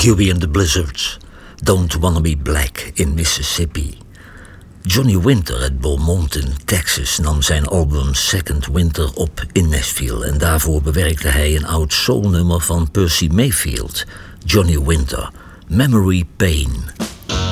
Huey and the Blizzards, Don't Wanna Be Black in Mississippi. Johnny Winter uit Beaumont in Texas nam zijn album Second Winter op in Nashville en daarvoor bewerkte hij een oud soulnummer van Percy Mayfield, Johnny Winter, Memory Pain.